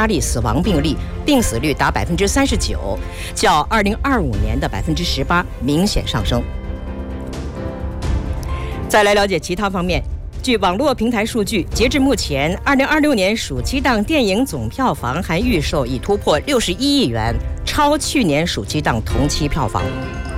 例死亡病例，病死率达39%，较2025年的18%明显上升。再来了解其他方面。据网络平台数据，截至目前，2026年暑期档电影总票房含预售已突破61亿元，超去年暑期档同期票房。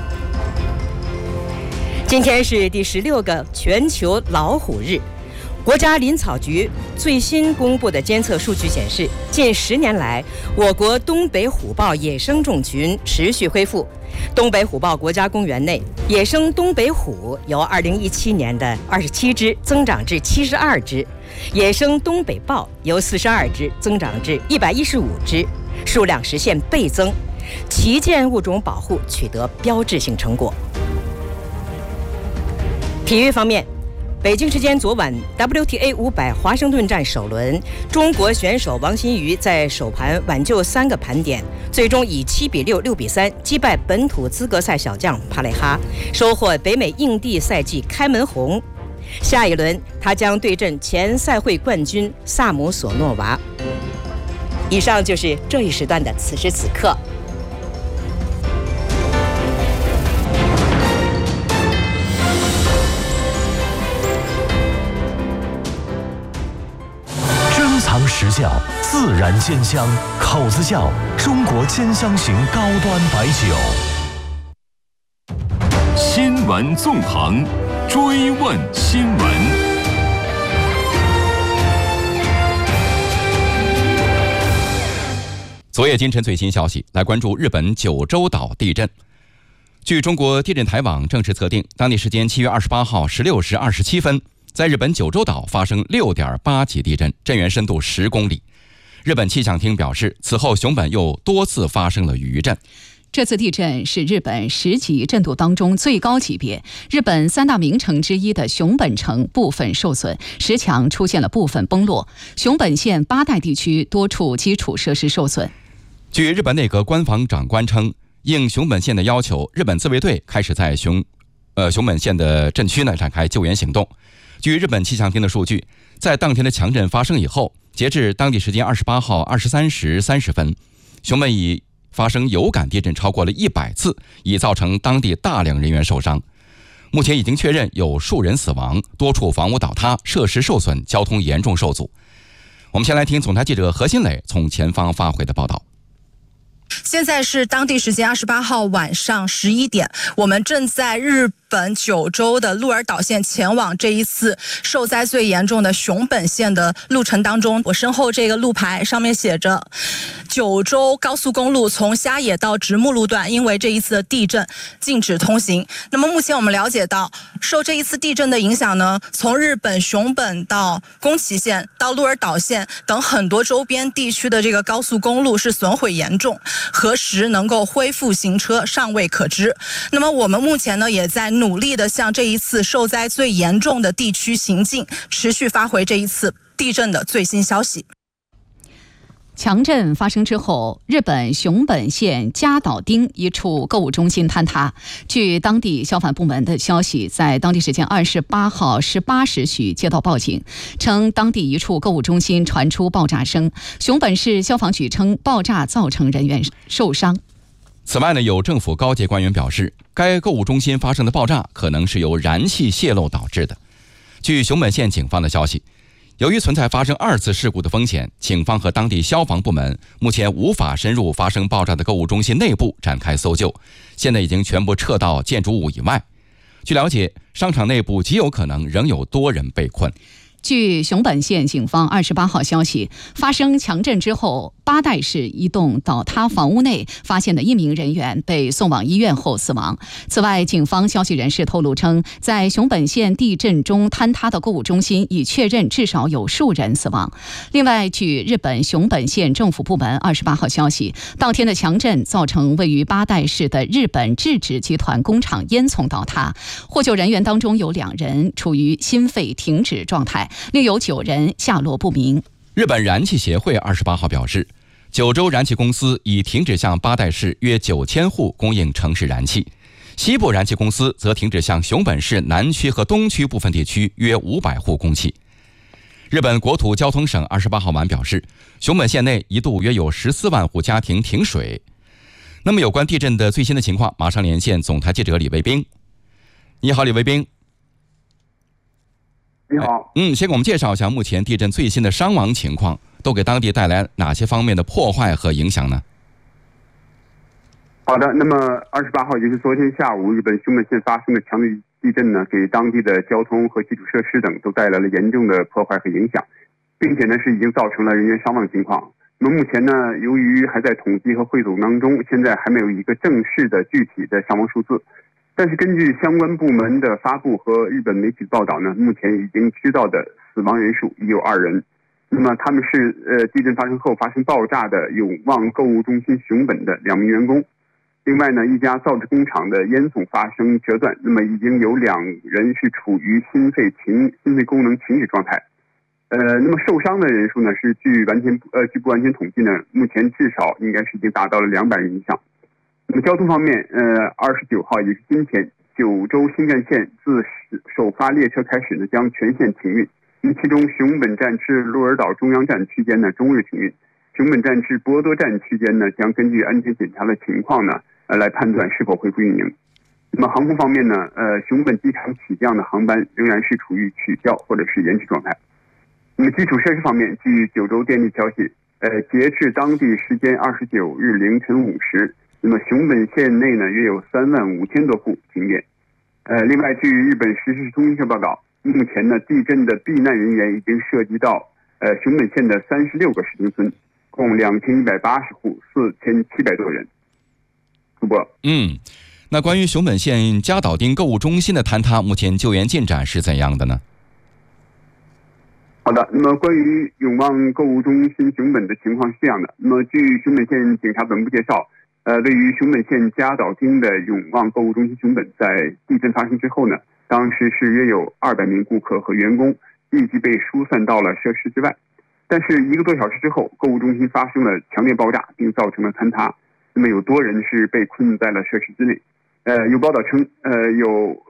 今天是第16个全球老虎日。国家林草局最新公布的监测数据显示，近10年来，我国东北虎豹野生种群持续恢复。东北虎豹国家公园内，野生东北虎由2017年的27只增长至72只，野生东北豹由42只增长至115只，数量实现倍增，旗舰物种保护取得标志性成果。体育方面，北京时间昨晚 WTA 500华盛顿站首轮，中国选手王欣瑜在首盘挽救3个盘点，最终以7比6、6比3击败本土资格赛小将帕雷哈，收获北美硬地赛季开门红。下一轮他将对阵前赛会冠军萨姆索诺娃。以上就是这一时段的此时此刻。 时效，自然鲜香，口子窖中国兼香型高端白酒。 新闻纵横，追问新闻。 昨夜今晨最新消息，来关注日本九州岛地震。据中国地震台网正式测定，当地时间7月28号16时27分。在日本九州岛发生6.8级地震，震源深度10公里。日本气象厅表示，此后熊本又多次发生了余震。 这次地震是日本10级震度当中最高级别。日本3大名城之一的熊本城部分受损，石墙出现了部分崩落。熊本县八代地区多处基础设施受损。 据日本内阁官房长官称，应熊本县的要求，日本自卫队开始在熊本县的震区展开救援行动。据日本气象厅的数据，在当天的强震发生以后，截至当地时间28号23时30分，熊本已发生有感地震超过了100次，已造成当地大量人员受伤。目前已经确认有数人死亡，多处房屋倒塌，设施受损，交通严重受阻。我们先来听总台记者何新磊从前方发回的报道。 现在是当地时间28号晚上11点，我们正在日本九州的鹿儿岛县前往这一次受灾最严重的熊本县的路程当中。我身后这个路牌上面写着九州高速公路从虾野到直木路段因为这一次的地震禁止通行。那么目前我们了解到，受这一次地震的影响呢，从日本熊本到宫崎县到鹿儿岛县等很多周边地区的这个高速公路是损毁严重，何时能够恢复行车尚未可知。那么我们目前呢，也在努力的向这一次受灾最严重的地区行进，持续发回这一次地震的最新消息。 强震发生之后，日本熊本县加岛町一处购物中心坍塌。据当地消防部门的消息，在当地时间28号18时许接到报警，称当地一处购物中心传出爆炸声。熊本市消防局称，爆炸造成人员受伤。 此外呢，有政府高级官员表示，该购物中心发生的爆炸可能是由燃气泄漏导致的。据熊本县警方的消息，由于存在发生2次事故的风险，警方和当地消防部门目前无法深入发生爆炸的购物中心内部展开搜救，现在已经全部撤到建筑物以外。据了解，商场内部极有可能仍有多人被困。 据熊本县警方28号消息，发生强震之后，八代市一栋倒塌房屋内发现的1名人员被送往医院后死亡。此外，警方消息人士透露称，在熊本县地震中坍塌的购物中心已确认至少有数人死亡。另外，据日本熊本县政府部门28号消息，当天的强震造成位于八代市的日本制纸集团工厂烟囱倒塌，获救人员当中有2人处于心肺停止状态，另有9人下落不明。 日本燃气协会28号表示，九州燃气公司已停止向八代市约9000户供应城市燃气，西部燃气公司则停止向熊本市南区和东区部分地区约500户供气。 日本国土交通省28号晚表示，熊本县内一度约有14万户家庭停水。那么有关地震的最新的情况，马上连线总台记者李卫兵。你好，李卫兵。 你好。 先给我们介绍一下目前地震最新的伤亡情况，都给当地带来哪些方面的破坏和影响呢？ 好的，那么28号，也就是昨天下午，日本熊本县发生的强烈地震呢，给当地的交通和基础设施等都带来了严重的破坏和影响，并且呢是已经造成了人员伤亡情况。那么目前呢，由于还在统计和汇总当中，现在还没有一个正式的具体的伤亡数字。但是根据相关部门的发布和日本媒体的报道呢，目前已经知道的死亡人数已有2人。那么他们是地震发生后发生爆炸的永旺购物中心熊本的2名员工。另外呢，一家造纸工厂的烟囱发生折断，那么已经有2人是处于心肺功能停止状态。那么受伤的人数呢，是据不完全统计呢，目前至少应该是已经达到了200人以上。那么交通方面，29号也是今天，九州新干线自首发列车开始呢，将全线停运。那么其中熊本站至鹿儿岛中央站区间呢，终日停运；熊本站至博多站区间呢，将根据安全检查的情况呢，来判断是否恢复运营。那么航空方面呢，熊本机场起降的航班仍然是处于取消或者是延迟状态。那么基础设施方面，据九州电力消息，截至当地时间29日凌晨5时，那么熊本县内呢约有35000多户停电。另外，据日本时事通讯社报道，目前呢地震的避难人员已经涉及到熊本县的36个市町村，共2180户，4700多人。主播， 那关于熊本县加岛町购物中心的坍塌，目前救援进展是怎样的呢？ 好的，那么关于永旺购物中心熊本的情况是这样的。那么据熊本县警察本部介绍，位于熊本县加岛町的永旺购物中心熊本，在地震发生之后呢，当时是约有200名顾客和员工立即被疏散到了设施之外。但是1个多小时之后，购物中心发生了强烈爆炸，并造成了坍塌。那么有多人是被困在了设施之内。有报道称，有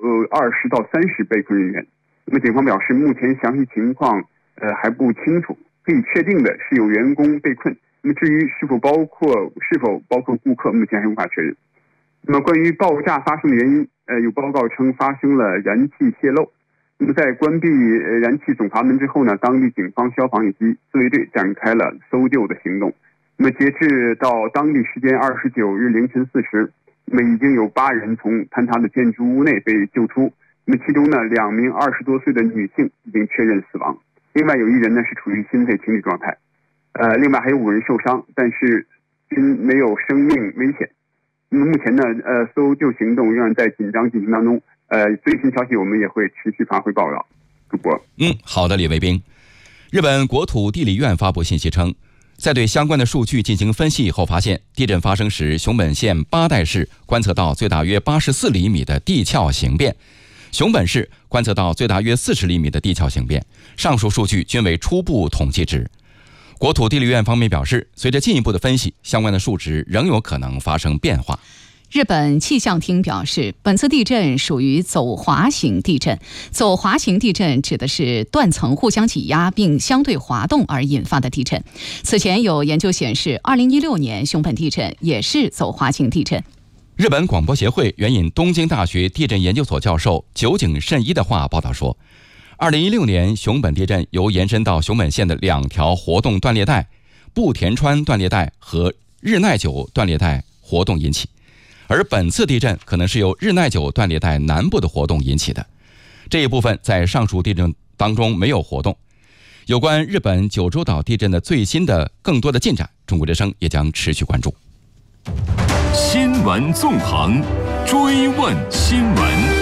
20到30被困人员。那么警方表示，目前详细情况还不清楚，可以确定的是有员工被困。那么至于是否包括顾客，目前还无法确认。那么关于爆炸发生的原因，有报告称发生了燃气泄漏。那么在关闭燃气总阀门之后呢，当地警方、消防以及自卫队展开了搜救的行动。那么截至到当地时间29日凌晨4时，那么已经有8人从坍塌的建筑物内被救出。那么其中呢，2名20多岁的女性已经确认死亡，另外有1人呢是处于心肺停止状态。另外还有5人受伤，但是均没有生命危险。那么目前呢，搜救行动仍然在紧张进行当中。最新消息我们也会持续发回报道。主播， 好的，李卫兵。日本国土地理院发布信息称，在对相关的数据进行分析以后，发现地震发生时，熊本县八代市观测到最大约84厘米的地壳形变，熊本市观测到最大约40厘米的地壳形变，上述数据均为初步统计值。国土地理院方面表示，随着进一步的分析，相关的数值仍有可能发生变化。 日本气象厅表示，本次地震属于走滑型地震。走滑型地震指的是断层互相挤压并相对滑动而引发的地震。此前有研究显示，2016年熊本地震也是走滑型地震。 日本广播协会援引东京大学地震研究所教授酒井慎一的话报道说，2016年熊本地震由延伸到熊本县的2条活动断裂带步田川断裂带和日奈久断裂带活动引起，而本次地震可能是由日奈久断裂带南部的活动引起的。这一部分在上述地震当中没有活动。有关日本九州岛地震的最新的更多的进展，中国之声也将持续关注。 新闻纵横，追问新闻。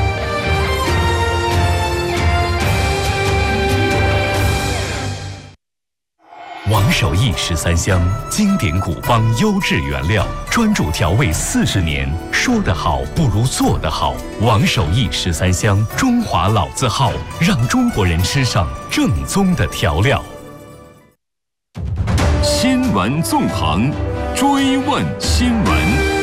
王守义13香，经典古方优质原料，专注调味40年。说得好不如做得好。王守义13香，中华老字号，让中国人吃上正宗的调料。 新闻纵横，追问新闻。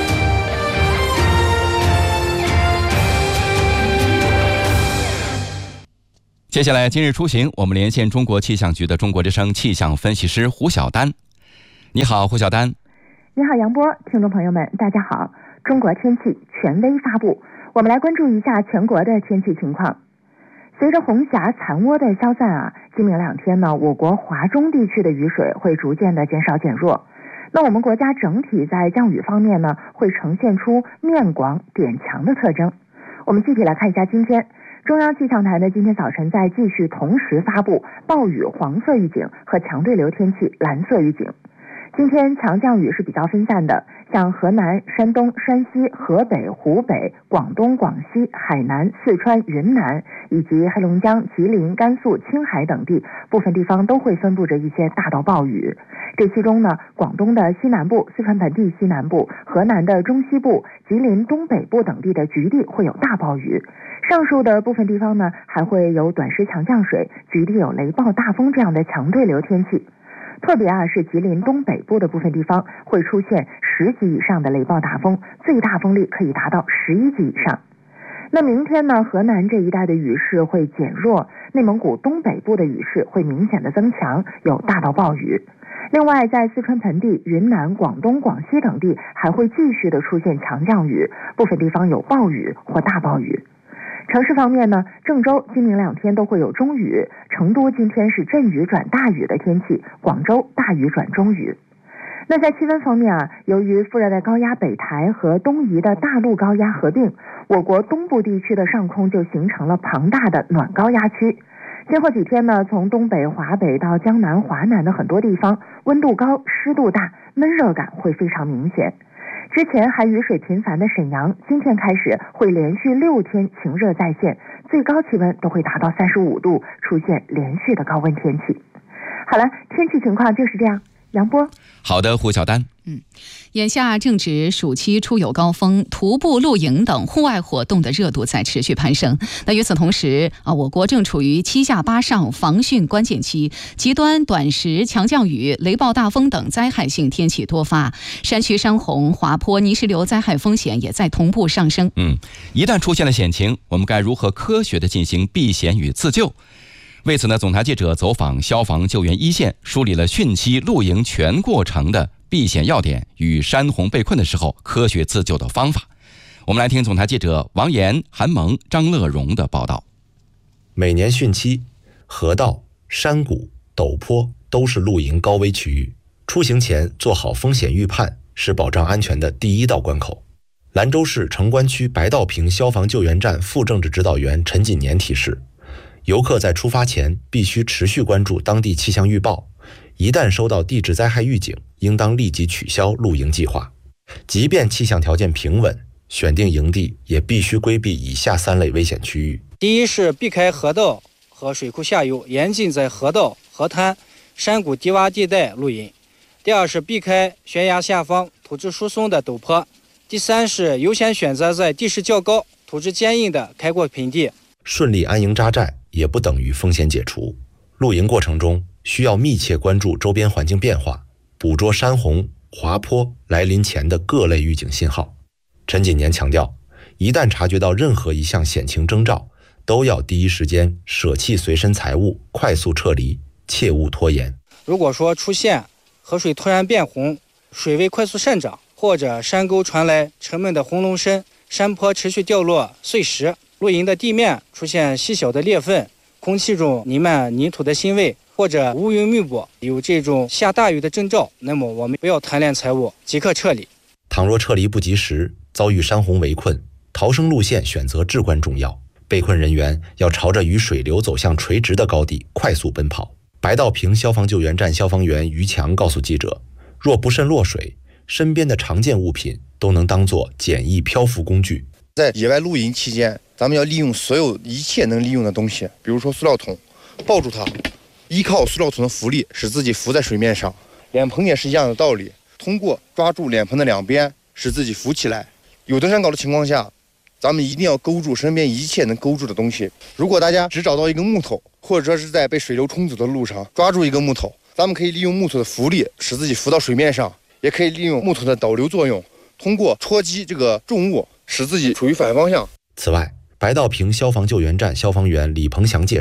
接下来今日出行，我们连线中国气象局的中国之声气象分析师胡晓丹。你好，胡晓丹。 你好，杨波，听众朋友们，大家好。中国天气权威发布，我们来关注一下全国的天气情况。随着红霞残涡的消散今明2天呢，我国华中地区的雨水会逐渐的减少减弱。那我们国家整体在降雨方面呢，会呈现出面广点强的特征。我们具体来看一下今天。中央气象台呢，今天早晨在继续同时发布暴雨黄色预警和强对流天气蓝色预警。今天强降雨是比较分散的，像河南、山东、山西、河北、湖北、广东、广西、海南、四川、云南以及黑龙江、吉林、甘肃、青海等地，部分地方都会分布着一些大到暴雨。这其中呢，广东的西南部、四川盆地西南部、河南的中西部、吉林东北部等地的局地会有大暴雨。上述的部分地方呢，还会有短时强降水，局地有雷暴大风这样的强对流天气。特别是吉林东北部的部分地方会出现10级以上的雷暴大风，最大风力可以达到11级以上。那明天呢，河南这一带的雨势会减弱，内蒙古东北部的雨势会明显的增强，有大到暴雨。另外，在四川盆地、云南、广东、广西等地还会继续的出现强降雨，部分地方有暴雨或大暴雨。城市方面呢，郑州今明2天都会有中雨，成都今天是阵雨转大雨的天气，广州大雨转中雨。那在气温方面由于副热带高压北抬和东移的大陆高压合并，我国东部地区的上空就形成了庞大的暖高压区。今后几天呢，从东北、华北到江南、华南的很多地方，温度高、湿度大，闷热感会非常明显。之前还雨水频繁的沈阳，今天开始会连续6天晴热再现，最高气温都会达到35度，出现连续的高温天气。好了，天气情况就是这样。杨波。 好的，胡晓丹。 眼下正值暑期出游高峰，徒步、露营等户外活动的热度在持续攀升。那与此同时我国正处于7下8上防汛关键期，极端短时强降雨、雷暴大风等灾害性天气多发，山区山洪、滑坡、泥石流灾害风险也在同步上升。 一旦出现了险情，我们该如何科学地进行避险与自救？为此呢，总台记者走访消防救援一线，梳理了汛期露营全过程的避险要点与山洪被困的时候科学自救的方法。我们来听总台记者王岩、韩萌、张乐荣的报道。 每年汛期，河道、山谷、陡坡都是露营高危区域，出行前做好风险预判是保障安全的第一道关口。兰州市城关区白道坪消防救援站副政治指导员陈锦年提示，游客在出发前必须持续关注当地气象预报，一旦收到地质灾害预警，应当立即取消露营计划。即便气象条件平稳，选定营地也必须规避以下3类危险区域。 第一是避开河道和水库下游，严禁在河道、河滩、山谷低洼地带露营。第二是避开悬崖下方土质疏松的陡坡。第三是优先选择在地势较高、土质坚硬的开阔平地。 顺利安营扎寨也不等于风险解除。露营过程中需要密切关注周边环境变化，捕捉山洪、滑坡来临前的各类预警信号。陈锦年强调，一旦察觉到任何一项险情征兆，都要第一时间舍弃随身财物，快速撤离，切勿拖延。 如果说出现河水突然变红、水位快速上涨，或者山沟传来沉闷的轰隆声，山坡持续掉落碎石，露营的地面出现细小的裂缝，空气中弥漫泥土的腥味，或者乌云密布，有这种下大雨的征兆，那么我们不要贪恋财物，即刻撤离。 倘若撤离不及时，遭遇山洪围困，逃生路线选择至关重要。被困人员要朝着与水流走向垂直的高地快速奔跑。白道坪消防救援站消防员于强告诉记者，若不慎落水，身边的常见物品都能当作简易漂浮工具。 在野外露营期间，咱们要利用所有一切能利用的东西，比如说塑料桶，抱住它，依靠塑料桶的浮力使自己浮在水面上。脸盆也是一样的道理，通过抓住脸盆的两边使自己浮起来。有登山稿的情况下，咱们一定要勾住身边一切能勾住的东西。如果大家只找到一根木头，或者说是在被水流冲走的路上抓住一根木头，咱们可以利用木头的浮力使自己浮到水面上，也可以利用木头的导流作用，通过戳击这个重物使自己处于反方向。 此外，白道坪消防救援站消防员李鹏翔介绍，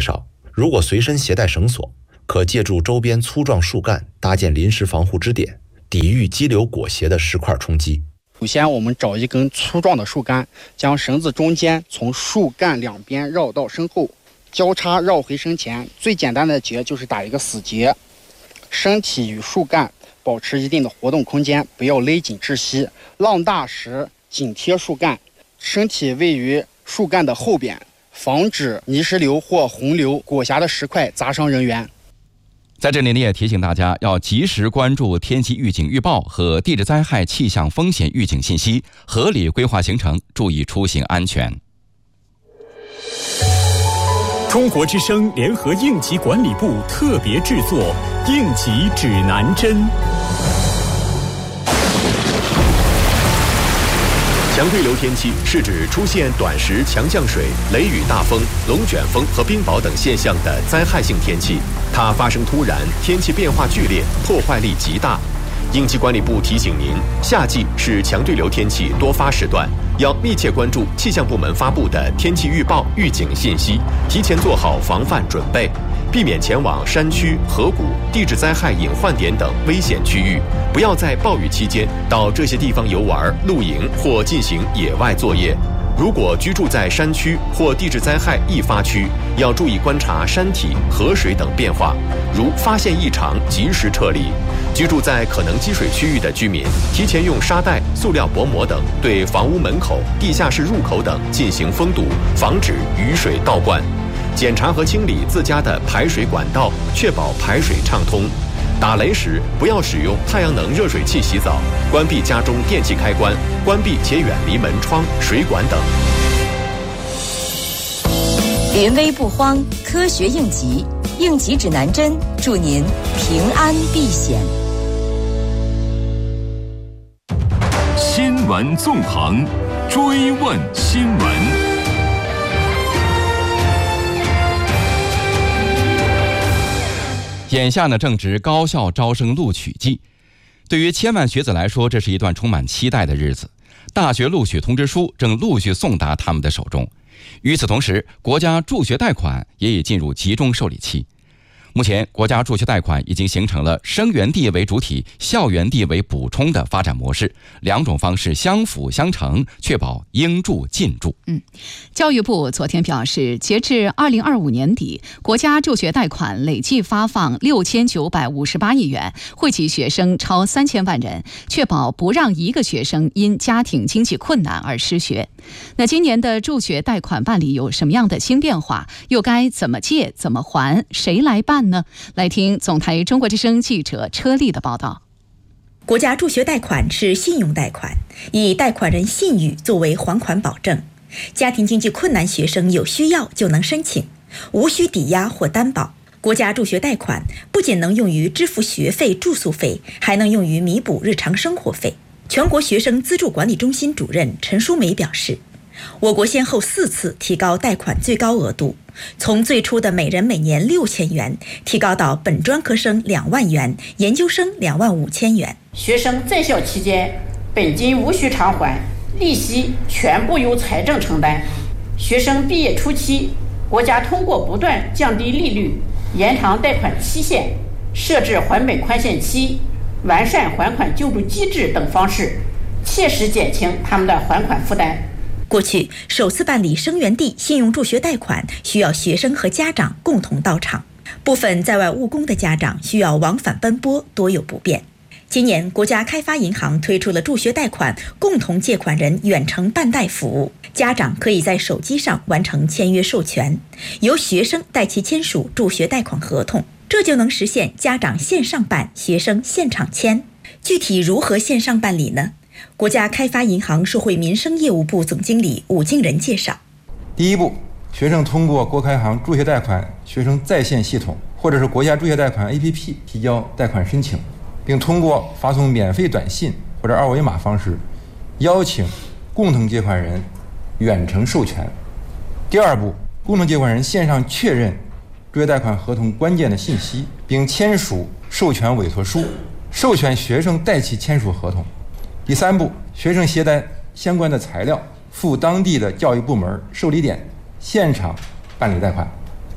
如果随身携带绳索，可借助周边粗壮树干搭建临时防护支点，抵御激流裹挟的石块冲击。 首先我们找一根粗壮的树干，将绳子中间从树干两边绕到身后，交叉绕回身前。最简单的结就是打一个死结，身体与树干保持一定的活动空间，不要勒紧窒息。浪大时紧贴树干，身体位于树干的后边，防止泥石流或洪流裹挟的石块砸伤人员。 在这里呢，也提醒大家要及时关注天气预警预报和地质灾害气象风险预警信息，合理规划行程，注意出行安全。 中国之声联合应急管理部特别制作《应急指南针》。 强对流天气是指出现短时强降水、雷雨大风、龙卷风和冰雹等现象的灾害性天气，它发生突然，天气变化剧烈，破坏力极大。应急管理部提醒您，夏季是强对流天气多发时段，要密切关注气象部门发布的天气预报、预警信息，提前做好防范准备，避免前往山区、河谷、地质灾害隐患点等危险区域，不要在暴雨期间到这些地方游玩、露营或进行野外作业。如果居住在山区或地质灾害易发区，要注意观察山体、河水等变化，如发现异常及时撤离。居住在可能积水区域的居民，提前用沙袋、塑料薄膜等对房屋门口、地下室入口等进行封堵，防止雨水倒灌。检查和清理自家的排水管道，确保排水畅通。打雷时不要使用太阳能热水器洗澡，关闭家中电器开关，关闭且远离门窗、水管等。 临危不慌，科学应急，应急指南针，祝您平安避险。 新闻纵横，追问新闻。 眼下呢，正值高校招生录取季，对于千万学子来说，这是一段充满期待的日子。大学录取通知书正陆续送达他们的手中。与此同时，国家助学贷款也已进入集中受理期。目前，国家助学贷款已经形成了生源地为主体、校园地为补充的发展模式，两种方式相辅相成，确保应助尽助。 教育部昨天表示，截至2025年底，国家助学贷款累计发放6958亿元，惠及学生超3000万人，确保不让一个学生因家庭经济困难而失学。那今年的助学贷款办理有什么样的新变化？又该怎么借、怎么还？谁来办呢？来听总台中国之声记者车丽的报道。 国家助学贷款是信用贷款，以贷款人信誉作为还款保证，家庭经济困难学生有需要就能申请，无需抵押或担保。国家助学贷款不仅能用于支付学费、住宿费，还能用于弥补日常生活费。全国学生资助管理中心主任陈淑梅表示，我国先后4次提高贷款最高额度，从最初的每人每年6000元提高到本专科生2万元，研究生25000元。 学生在校期间，本金无需偿还，利息全部由财政承担。学生毕业初期，国家通过不断降低利率、延长贷款期限、设置还本宽限期、完善还款救助机制等方式，切实减轻他们的还款负担。 过去首次办理生源地信用助学贷款需要学生和家长共同到场，部分在外务工的家长需要往返奔波，多有不便。今年国家开发银行推出了助学贷款共同借款人远程办贷服务，家长可以在手机上完成签约授权，由学生代其签署助学贷款合同，这就能实现家长线上办，学生现场签。具体如何线上办理呢？国家开发银行社会民生业务部总经理武敬仁介绍， 第一步，学生通过国开行助学贷款学生在线系统或者是国家助学贷款 APP 提交贷款申请，并通过发送免费短信或者2维码方式邀请共同借款人远程授权。第二步，共同借款人线上确认助学贷款合同关键的信息，并签署授权委托书，授权学生代其签署合同。第三步，学生携带相关的材料赴当地的教育部门受理点现场办理贷款。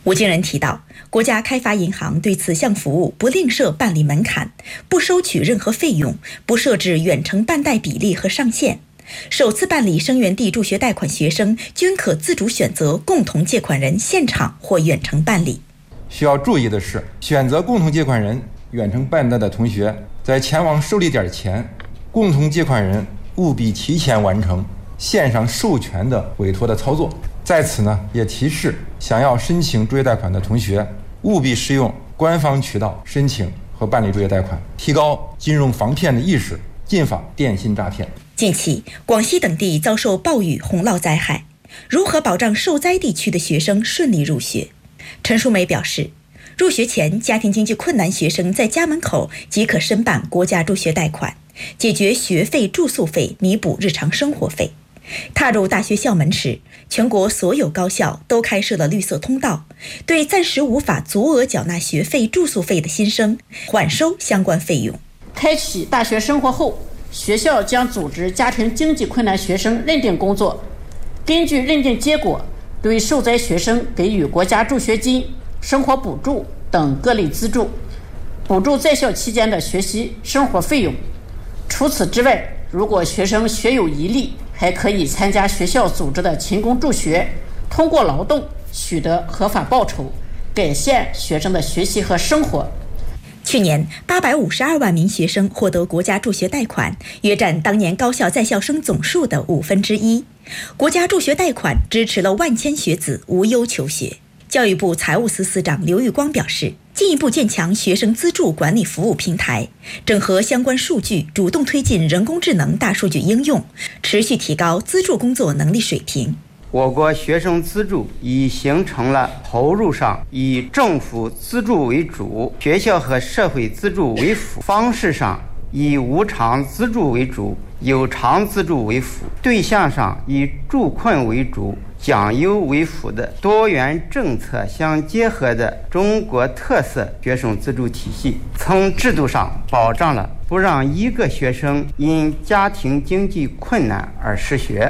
吴京仁提到，国家开发银行对此项服务不另设办理门槛，不收取任何费用，不设置远程办贷比例和上限。首次办理生源地助学贷款学生均可自主选择共同借款人现场或远程办理。 需要注意的是，选择共同借款人远程办贷的同学，在前往受理点前，共同借款人务必提前完成线上授权的委托的操作。在此呢，也提示想要申请助学贷款的同学，务必使用官方渠道申请和办理助学贷款，提高金融防骗的意识，谨防电信诈骗。 近期，广西等地遭受暴雨洪涝灾害，如何保障受灾地区的学生顺利入学？陈淑梅表示，入学前家庭经济困难学生在家门口即可申办国家助学贷款，解决学费、住宿费，弥补日常生活费。踏入大学校门时，全国所有高校都开设了绿色通道，对暂时无法足额缴纳学费、住宿费的新生缓收相关费用。 开启大学生活后，学校将组织家庭经济困难学生认定工作，根据认定结果，对受灾学生给予国家助学金、生活补助等各类资助，补助在校期间的学习生活费用。除此之外，如果学生学有疑虑，还可以参加学校组织的勤工助学，通过劳动取得合法报酬，改善学生的学习和生活。 去年852万名学生获得国家助学贷款，约占当年高校在校生总数的1/5。国家助学贷款支持了万千学子无忧求学。教育部财务司司长刘玉光表示，进一步建强学生资助管理服务平台，整合相关数据，主动推进人工智能大数据应用，持续提高资助工作能力水平。 我国学生资助已形成了投入上以政府资助为主，学校和社会资助为辅，方式上以无偿资助为主，有偿资助为辅，对象上以助困为主，奖优为辅的多元政策相结合的中国特色学生资助体系，从制度上保障了不让一个学生因家庭经济困难而失学。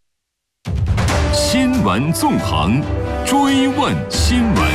新闻纵横，追问新闻。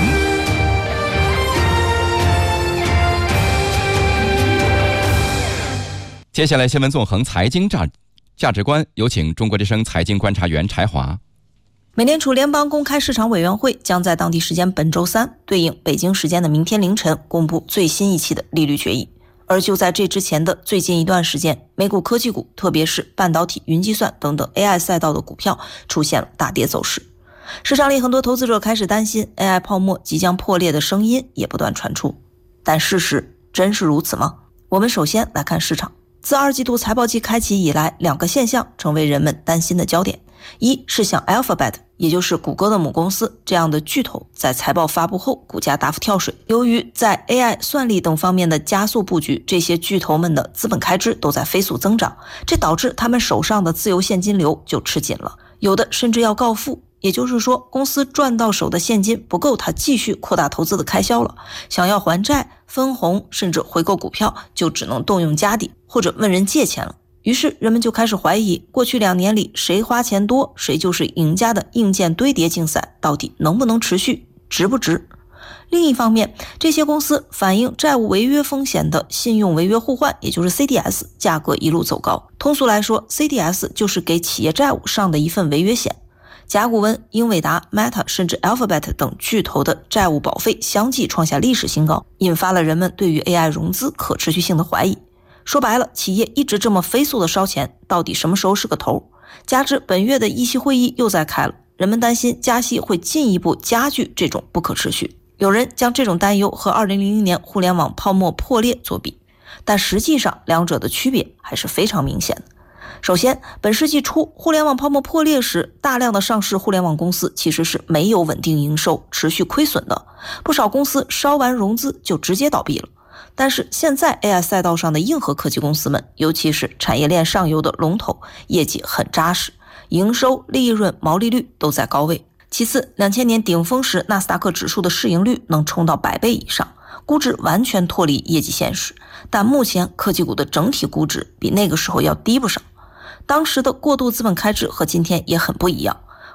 接下来新闻纵横财经价值观，有请中国之声财经观察员柴华。 美联储联邦公开市场委员会将在当地时间本周三，对应北京时间的明天凌晨公布最新一期的利率决议。而就在这之前的最近一段时间，美股科技股，特别是半导体、云计算等等 AI 赛道的股票出现了大跌走势。市场里很多投资者开始担心 AI 泡沫即将破裂的声音也不断传出。但事实真是如此吗？我们首先来看市场。自二季度财报季开启以来，两个现象成为人们担心的焦点。一是像 Alphabet， 也就是谷歌的母公司这样的巨头，在财报发布后股价大幅跳水。由于在 AI 算力等方面的加速布局，这些巨头们的资本开支都在飞速增长，这导致他们手上的自由现金流就吃紧了，有的甚至要告负。也就是说，公司赚到手的现金不够他继续扩大投资的开销了，想要还债、分红甚至回购股票，就只能动用家底或者问人借钱了。于是人们就开始怀疑，过去2年里谁花钱多谁就是赢家的硬件堆叠竞赛到底能不能持续，值不值。另一方面，这些公司反映债务违约风险的信用违约互换，也就是 CDS 价格一路走高。通俗来说， CDS 就是给企业债务上的一份违约险。甲骨文、英伟达、Meta 甚至 Alphabet 等巨头的债务保费相继创下历史新高，引发了人们对于 AI 融资可持续性的怀疑。说白了，企业一直这么飞速的烧钱，到底什么时候是个头？加之本月的议息会议又在开了，人们担心加息会进一步加剧这种不可持续。有人将这种担忧和2000年互联网泡沫破裂作比，但实际上两者的区别还是非常明显的。首先，本世纪初互联网泡沫破裂时，大量的上市互联网公司其实是没有稳定营收，持续亏损的，不少公司烧完融资就直接倒闭了。但是现在 AI 赛道上的硬核科技公司们，尤其是产业链上游的龙头，业绩很扎实，营收、利润、毛利率都在高位。其次，2000年顶峰时纳斯达克指数的市盈率能冲到100倍以上，估值完全脱离业绩现实，但目前科技股的整体估值比那个时候要低不少。当时的过度资本开支和今天也很不一样，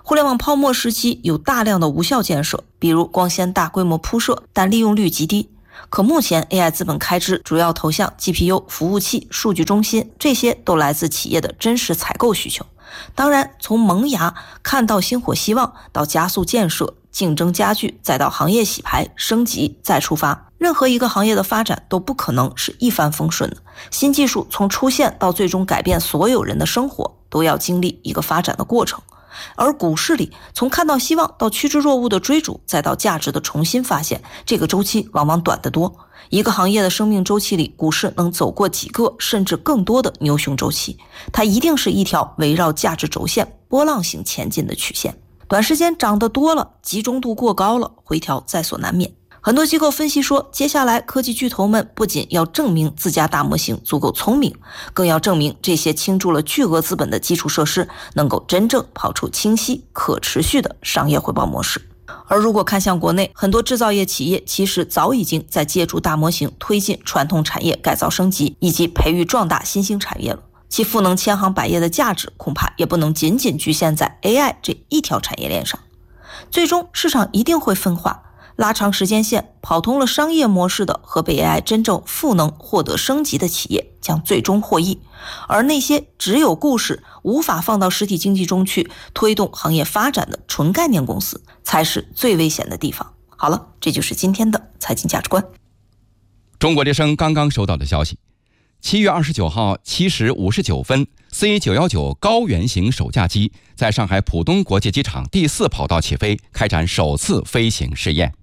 互联网泡沫时期有大量的无效建设，比如光纤大规模铺设，但利用率极低。可目前 AI 资本开支主要投向 GPU、服务器、数据中心，这些都来自企业的真实采购需求。当然，从萌芽看到星火希望，到加速建设、竞争加剧，再到行业洗牌、升级再出发，任何一个行业的发展都不可能是一帆风顺的。新技术从出现到最终改变所有人的生活，都要经历一个发展的过程。而股市里，从看到希望到趋之若鹜的追逐，再到价值的重新发现，这个周期往往短得多。一个行业的生命周期里，股市能走过几个甚至更多的牛熊周期，它一定是一条围绕价值轴线波浪形前进的曲线。短时间涨得多了，集中度过高了，回调在所难免。很多机构分析说，接下来科技巨头们不仅要证明自家大模型足够聪明，更要证明这些倾注了巨额资本的基础设施能够真正跑出清晰可持续的商业回报模式。而如果看向国内，很多制造业企业其实早已经在借助大模型推进传统产业改造升级，以及培育壮大新兴产业了。其赋能千行百业的价值恐怕也不能仅仅局限在 AI 这一条产业链上。最终市场一定会分化，拉长时间线，跑通了商业模式的和被 AI 真正赋能获得升级的企业将最终获益，而那些只有故事无法放到实体经济中去推动行业发展的纯概念公司才是最危险的地方。好了，这就是今天的财经价值观。 中国之声刚刚收到的消息，7月29号7时59分 C919 高原型首架机在上海浦东国际机场第4跑道起飞，开展首次飞行试验。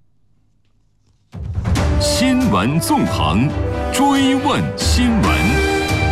新闻纵横，追问新闻。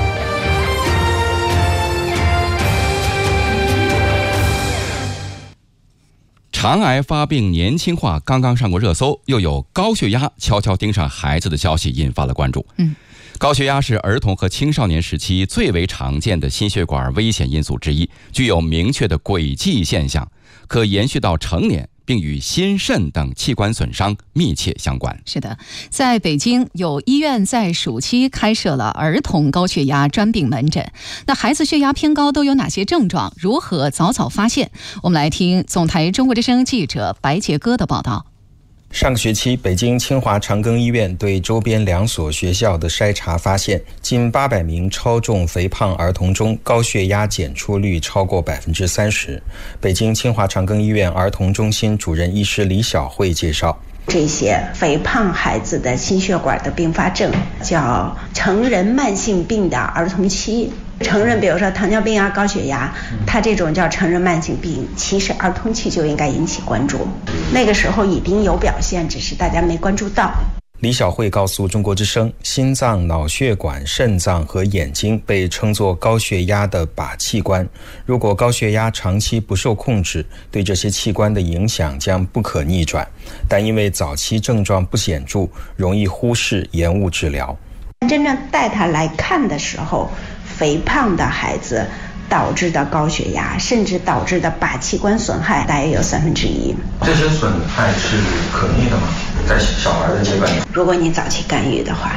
肠癌发病年轻化刚刚上过热搜，又有高血压悄悄盯上孩子的消息引发了关注。高血压是儿童和青少年时期最为常见的心血管危险因素之一，具有明确的轨迹现象，可延续到成年，并与心肾等器官损伤密切相关。 是的，在北京有医院在暑期开设了儿童高血压专病门诊。那孩子血压偏高都有哪些症状？如何早早发现？我们来听总台中国之声记者白杰哥的报道。 上个学期，北京清华长庚医院对周边2所学校的筛查发现，近800名超重肥胖儿童中，高血压检出率超过30%。北京清华长庚医院儿童中心主任医师李晓慧介绍， 这些肥胖孩子的心血管的并发症叫成人慢性病的儿童期。成人比如说糖尿病啊、高血压，它这种叫成人慢性病，其实儿童期就应该引起关注，那个时候已经有表现，只是大家没关注到。 李晓慧告诉中国之声，心脏、脑血管、肾脏和眼睛被称作高血压的靶器官，如果高血压长期不受控制，对这些器官的影响将不可逆转，但因为早期症状不显著，容易忽视延误治疗。 真正带他来看的时候，肥胖的孩子导致的高血压，甚至导致的靶器官损害大约有1/3。 这些损害是可逆的吗？在小孩的阶段， 如果你早期干预的话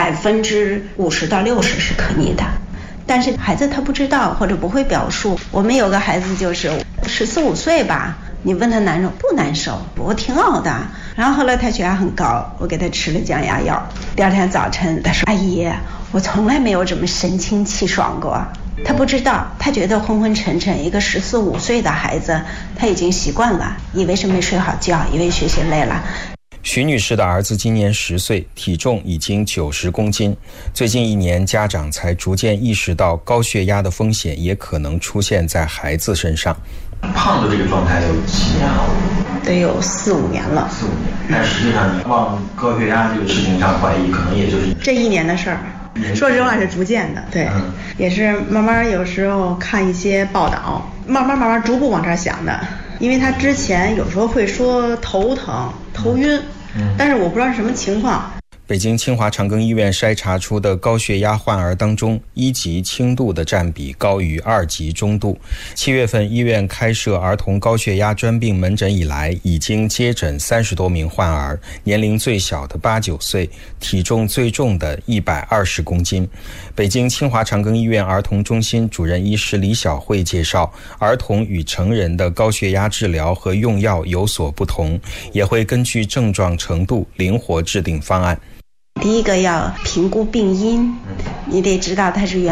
，50%到60%是可逆的。但是孩子他不知道或者不会表述。我们有个孩子就是14、15岁吧，你问他难受不难受？我挺好的。然后后来他血压很高，我给他吃了降压药。第二天早晨他说：“阿姨，我从来没有这么神清气爽过。”他不知道，他觉得昏昏沉沉。一个14、15岁的孩子，他已经习惯了，以为是没睡好觉，以为学习累了。 徐女士的儿子今年10岁，体重已经90公斤。最近1年，家长才逐渐意识到高血压的风险也可能出现在孩子身上。 胖的这个状态有几年了？ 得有4、5年了。 4、5年，但实际上你往高血压这个事情上怀疑，可能也就是这1年的事儿。说实话是逐渐的，对，也是慢慢有时候看一些报道，慢慢逐步往这儿想的。因为他之前有时候会说头疼、头晕，但是我不知道是什么情况。 北京清华长庚医院筛查出的高血压患儿当中，1级轻度的占比高于2级中度。7月份，医院开设儿童高血压专病门诊以来，已经接诊30多名患儿，年龄最小的8、9岁，体重最重的120公斤。北京清华长庚医院儿童中心主任医师李晓慧介绍，儿童与成人的高血压治疗和用药有所不同，也会根据症状程度灵活制定方案。 第一个要评估病因，你得知道它是原